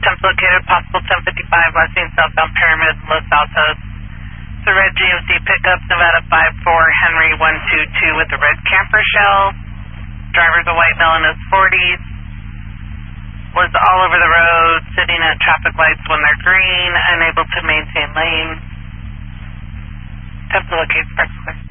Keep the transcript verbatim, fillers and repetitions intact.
attempts located, possible ten fifty-five, last seen southbound Pyramid, Los Altos. The red G M C pickup, Nevada five four, Henry one two two with the red camper shell. Driver's a white male in his forties. Was all over the road, sitting at traffic lights when they're green, unable to maintain lanes. Attempt to locate spark.